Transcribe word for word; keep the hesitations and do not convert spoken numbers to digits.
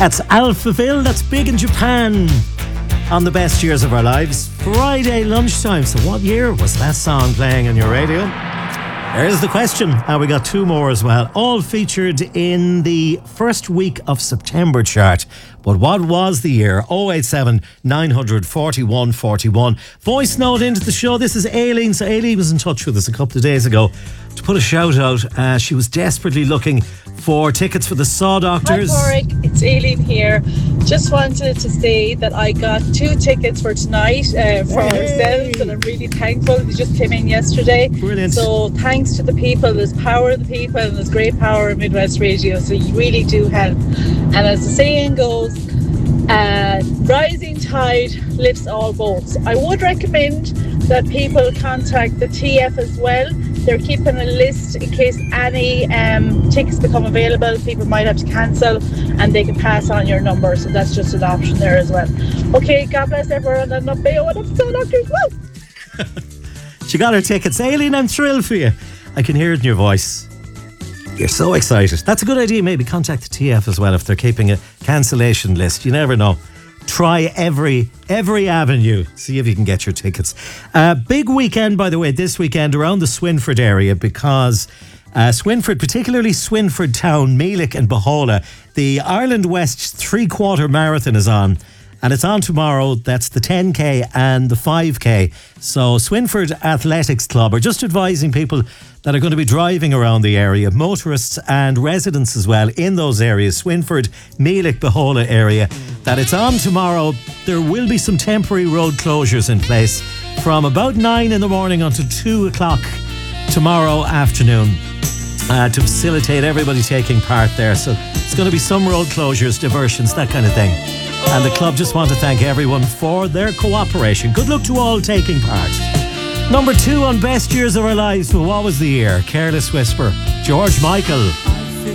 That's Alphaville, that's big in Japan. On the best years of our lives, Friday lunchtime. So what year was that song playing on your radio? There's the question. And we got two more as well, all featured in the first week of September chart. But what was the year? oh eight seven, nine hundred, forty-one, forty-one. Voice note into the show. This is Aileen. So Aileen was in touch with us a couple of days ago to put a shout out. Uh, she was desperately looking for tickets for the Saw Doctors. Hi Porrick, it's Aileen here. Just wanted to say that I got two tickets for tonight uh, for hey. ourselves, and I'm really thankful. They just came in yesterday. Brilliant. So thanks to the people. There's power in the people, and there's great power in Midwest Radio, so you really do help. And as the saying goes, uh, rising tide lifts all boats. I would recommend that people contact the T F as well. They're keeping a list in case any um, tickets become available. People might have to cancel, and they can pass on your number. So that's just an option there as well. Okay, God bless everyone, and up Bayo and up Saw Doctors. Woo! She got her tickets. Aileen, I'm thrilled for you. I can hear it in your voice. You're so excited. That's a good idea. Maybe contact the T F as well if they're keeping a cancellation list. You never know. Try every every avenue. See if you can get your tickets. Uh, big weekend, by the way, this weekend around the Swinford area, because uh, Swinford, particularly Swinford Town, Meelick and Bohola, the Ireland West three-quarter marathon is on. And it's on tomorrow. That's the ten K and the five K. So Swinford Athletics Club are just advising people that are going to be driving around the area, motorists and residents as well in those areas, Swinford, Meelick, Bohola area, that it's on tomorrow. There will be some temporary road closures in place from about nine in the morning until two o'clock tomorrow afternoon uh, to facilitate everybody taking part there. So it's going to be some road closures, diversions, that kind of thing. And the club just want to thank everyone for their cooperation. Good luck to all taking part. Number two on best years of our lives. Well, what was the year? Careless Whisper, George Michael.